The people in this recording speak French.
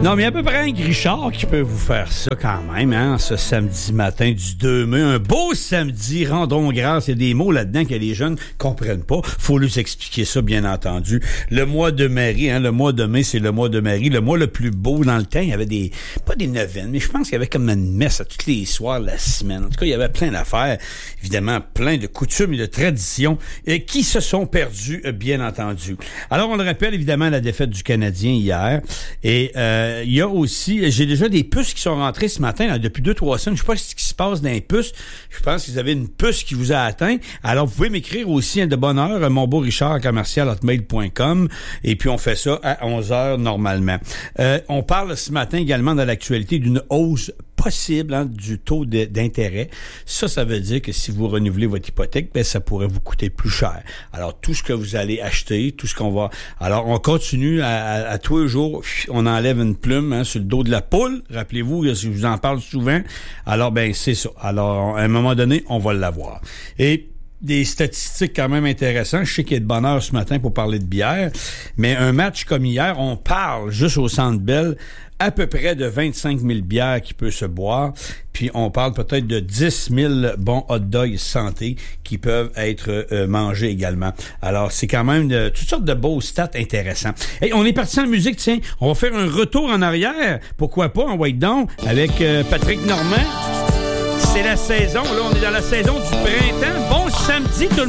Non, mais il y a à peu près un Richard qui peut vous faire ça quand même, hein, ce samedi matin du 2 mai. Un beau samedi, rendons grâce. Il y a des mots là-dedans que les jeunes comprennent pas. Faut leur expliquer ça, bien entendu. Le mois de Marie, hein, le mois de mai, c'est le mois de Marie. Le mois le plus beau dans le temps. Il y avait pas des neuvaines, mais je pense qu'il y avait comme une messe à tous les soirs de la semaine. En tout cas, il y avait plein d'affaires. Évidemment, plein de coutumes et de traditions qui se sont perdues, bien entendu. Alors, on le rappelle, évidemment, la défaite du Canadien hier. Et il y a aussi, j'ai déjà des puces qui sont rentrées ce matin, là, depuis 2-3 semaines. Je sais pas ce qui se passe dans les puces. Je pense que vous avez une puce qui vous a atteint. Alors, vous pouvez m'écrire aussi de bonne heure, monbeaurichard@hotmail.com. Et puis, on fait ça à 11h normalement. On parle ce matin également dans l'actualité d'une hausse possible du taux d'intérêt. Ça veut dire que si vous renouvelez votre hypothèque, ben ça pourrait vous coûter plus cher. Alors, tout ce que vous allez acheter, tout ce qu'on va... Alors, on continue à tous les jours, on enlève une plume sur le dos de la poule. Rappelez-vous, je vous en parle souvent. Alors, ben c'est ça. Alors, à un moment donné, on va l'avoir. Et des statistiques quand même intéressantes. Je sais qu'il y a de bonne heure ce matin pour parler de bière, mais un match comme hier, on parle juste au Centre Bell à peu près de 25 000 bières qui peut se boire, puis on parle peut-être de 10 000 bons hot dogs santé qui peuvent être mangés également. Alors, c'est quand même toutes sortes de beaux stats intéressants. Hey, on est parti en musique, tiens, on va faire un retour en arrière. Pourquoi pas, en White Down, avec Patrick Normand. C'est la saison, là, on est dans la saison du printemps. Bon samedi tout le monde.